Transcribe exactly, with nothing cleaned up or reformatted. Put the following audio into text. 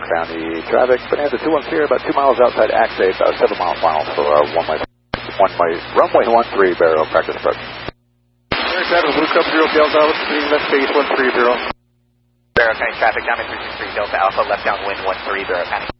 County traffic. Bonanza two one zero, about two miles outside Act eight, about seven miles final for uh, one way, one way, runway one three, Barrow, practice approach. Barrow traffic, Blue Cup zero Delta, speeding left base one three zero. Barrow County traffic, down three six three Delta Alpha, left downwind one three, Barrow County.